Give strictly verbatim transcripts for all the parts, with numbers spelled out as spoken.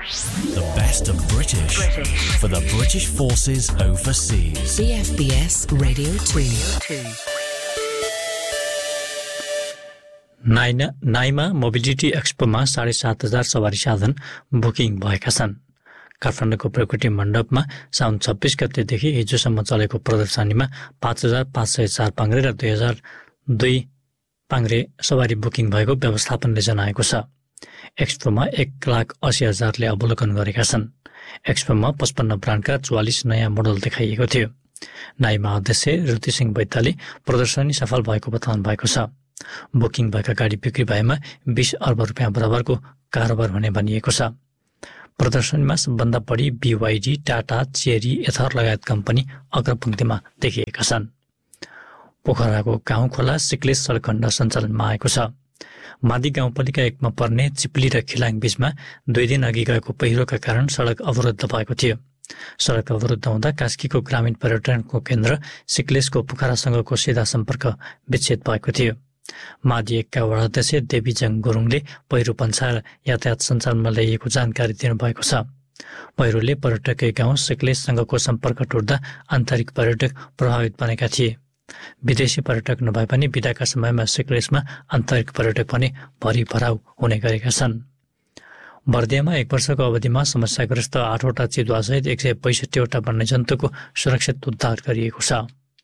The best of British, British. For the British forces overseas. C F B S Radio two. Naina Naima mobility एक्सपोमा साढे सात हजार सवारी साधन booking भएका छन्। काठमाडौँको प्रकृति मण्डपमा साउन छब्बिस गतेदेखि हिजोसम्म चलेको प्रदर्शनीमा पाँच हजार पाँच सय चार पाङ्ग्रे र दुई हजार दुई पाङ्ग्रे सवारी बुकिङ भएको व्यवस्थापनले जनाएको छ। एक्सपोमा एक लाख अस्सी हजारले अवलोकन गरेका छन्। एक्सपोमा पचपन्न ब्रान्डका चौवालिस नयाँ मोडल देखाइएको थियो। नाइमा अध्यक्ष रुति सिंह बैताले प्रदर्शनी सफल भएको बताउनु भएको छ। बुकिङ भएका गाडी बिक्री भएमा बीस अर्ब रुपियाँ बराबरको कारोबार हुने भनिएको छ। प्रदर्शनीमा सबभन्दा बढी बीवाईडी, टाटा, चेरी, एथर लगायत कम्पनी अग्रपङ्क्तिमा देखिएका छन्। पोखराको गाउँ खोला सिक्लेस सडक खण्ड सञ्चालनमा आएको छ। मादी गाउँपालिका एकमा पर्ने चिप्ली र खिलाङ बीचमा दुई दिन अघि गएको पहिरोका कारण सडक अवरुद्ध भएको थियो। सडक अवरुद्ध हुँदा कास्कीको ग्रामीण पर्यटनको केन्द्र सिक्लेसको पोखरासँगको सिधा सम्पर्क विच्छेद भएको थियो। मादी एकका वडा अध्यक्ष देवीजङ गुरुङले पहिरो पन्छाएर यातायात सञ्चालनमा ल्याइएको जानकारी दिनुभएको छ। पहिरोले पर्यटकीय गाउँ सिक्लेससँगको सम्पर्क टुट्दा आन्तरिक पर्यटक प्रभावित बनेका थिए। विदेशी पर्यटक नभए पनि बिदाका समयमा सिक्लेसमा आन्तरिक पर्यटक पनि भरिभराउ हुने गरेका छन्। बर्दियामा एक वर्षको अवधिमा समस्याग्रस्त आठवटा चितुवासहित एक सय पैँसठीवटा वन्यजन्तुको सुरक्षित उद्धार गरिएको छ।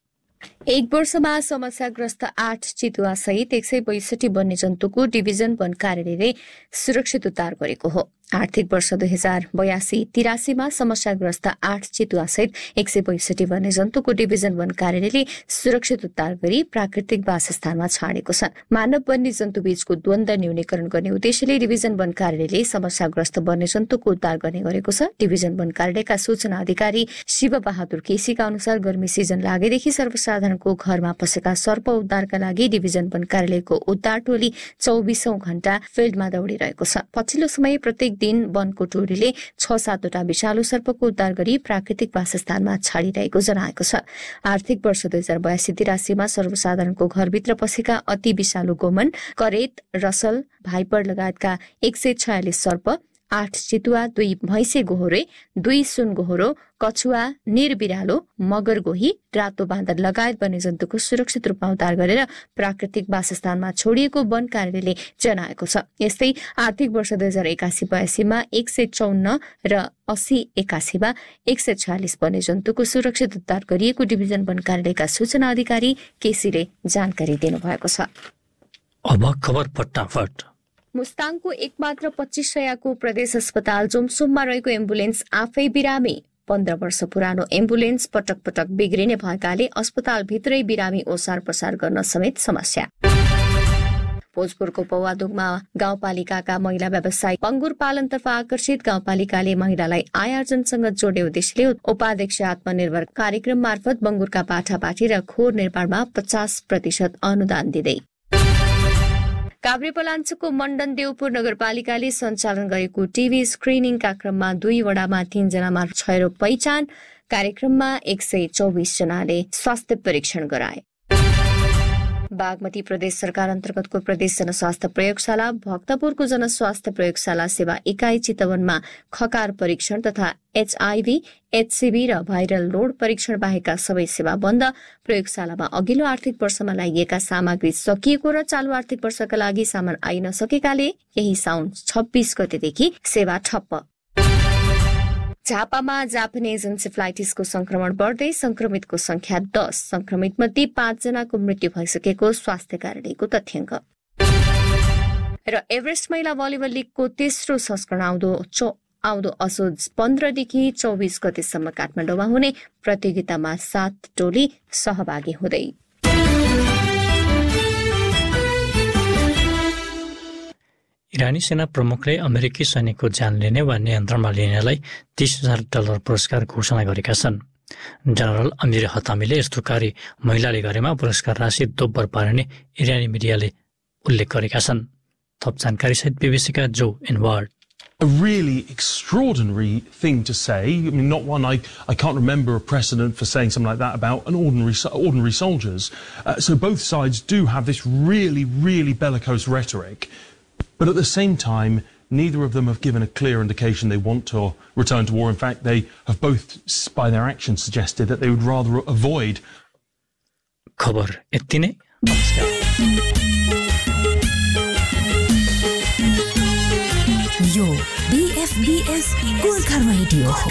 एक वर्षमा समस्याग्रस्त आठ चितुवा सहित एक सय बैसठी वन्यजन्तुको डिभिजन वन कार्यालयले सुरक्षित उद्धार गरेको हो। आर्थिक वर्ष दुई हजार बयासी तिरासीमा समस्याग्रस्त आठ चितुवा सहित एक सय बैसठी वन्यजन्तुको डिभिजन वन कार्यालयले सुरक्षित उद्धार गरी प्राकृतिक वासस्थानमा छाडेको छ। मानव वन्यजन्तु बीचको द्वन्द्व न्यूनीकरण गर्ने उद्देश्यले डिभिजन वन कार्यालयले समस्याग्रस्त वन्यजन्तुको उद्धार गर्ने गरेको छ। डिभिजन वन कार्यालयका सूचना अधिकारी शिव बहादुर केसीका अनुसार गर्मी सिजन लागेदेखि सर्वसाधारणको घरमा पसेका सर्प उद्धारका लागि डिभिजन वन कार्यालयको उद्धार टोली चौबिसौं घण्टा फिल्डमा दौडिरहेको छ। पछिल्लो समय प्रत्येक दिन वनको टोलीले छ सातवटा विषालु सर्पको उद्धार गरी प्राकृतिक वासस्थानमा छाडिरहेको जनाएको छ। आर्थिक वर्ष दुई हजार बयासी तिरासीमा सर्वसाधारणको घरभित्र पसेका अति विषालु गोमन, करेत, रसल, भाइपर लगायतका एक सय छयालिस सर्प, आठ चितुवा, दुई भैँसे गोहोरे, दुई सुन गोहोरो, कछुवा, निरबिरालो, मगर गोही, रातो बाँदर लगायत वन्यजन्तुको सुरक्षित रूपमा उद्धार गरेर प्राकृतिक वासस्थानमा छोडिएको वन कार्यालयले जनाएको छ। यस्तै आर्थिक वर्ष दुई हजार एकासी बयासीमा एक सय चौन्न र अस्सी एकासीमा एक सय छयालिस वन्यजन्तुको सुरक्षित उद्धार गरिएको डिभिजन वन कार्यालयका सूचना अधिकारी केसीले जानकारी दिनुभएको छ। अब खबर फटाफट। मुस्ताङको एकमात्र पच्चीस सयको प्रदेश अस्पताल जोमसोममा रहेको एम्बुलेन्स आफै बिरामी। पन्ध्र वर्ष पुरानो एम्बुलेन्स पटक पटक बिग्रिने भएकाले अस्पतालभित्रै बिरामी ओसार पसार गर्न समेत समस्या। भोजपुरको पौवादुङमा गाउँपालिकाका महिला व्यवसायी पङ्गुर पालनतर्फ आकर्षित गाउँपालिकाले महिलालाई आय आर्जनसँग जोड्ने उद्देश्यले उपाध्यक्ष आत्मनिर्भर कार्यक्रम मार्फत बङ्गुरका पाठापाठी र खोर निर्माणमा पचास प्रतिशत अनुदान दिँदै। काभ्रेपलाञ्चोको मण्डन देवपुर नगरपालिकाले सञ्चालन गरेको टिभी स्क्रिनिङका क्रममा दुई वडामा तीनजनामा क्षयरोग पहिचान। कार्यक्रममा एक सय चौबिस जनाले स्वास्थ्य परीक्षण गराए। बागमती प्रदेश सरकार अन्तर्गतको प्रदेश जनस्वास्थ्य प्रयोगशाला भक्तपुरको जनस्वास्थ्य प्रयोगशाला सेवा इकाइ चितवनमा खकार परीक्षण तथा एचआईभी, एचसीभी र भाइरल लोड परीक्षण बाहेकका सबै सेवा बन्द। प्रयोगशालामा अघिल्लो आर्थिक वर्षमा लगाइएका सामग्री सकिएको र चालू आर्थिक वर्षका लागि सामान आइ नसकेकाले यही साउन छब्बीस गतेदेखि सेवा ठप्प। झापामा जापानिज एन्सेफ्लाइटिसको संक्रमण बढ्दै संक्रमितको संख्या दस, संक्रमित मध्ये पाँच जनाको मृत्यु भइसकेको स्वास्थ्य कार्यालयको तथ्याङ्क। र एभरेस्ट महिला भलिबल लिगको तेस्रो संस्करण आउँदो आउँदो असोज पन्ध्रदेखि चौबिस गतेसम्म काठमाडौँमा हुने प्रतियोगितामा सात टोली सहभागी हुँदै। इरानी सेना प्रमुखले अमेरिकी सैनिकको ज्यान लिने वा नियन्त्रणमा लिनेलाई तीस हजार डलर पुरस्कार घोषणा गरेका छन्। जनरल अमिर हतामीले यस्तो कार्य महिलाले गरेमा पुरस्कार राशि दोब्बर पारिने इरानी मिडियाले उल्लेख गरेका छन्। थप जानकारी सहित बीबीसीका जो inward. A really extraordinary thing to say. I mean, not one I, I can't remember a precedent for saying something like that about an ordinary ordinary soldiers. Uh, so both sides do have this really, really bellicose rhetoric. But at the same time, neither of them have given a clear indication they want to return to war. In fact, they have both, by their actions, suggested that they would rather avoid. खबर यति नै नमस्कार यो B F B S Gorkha radio हो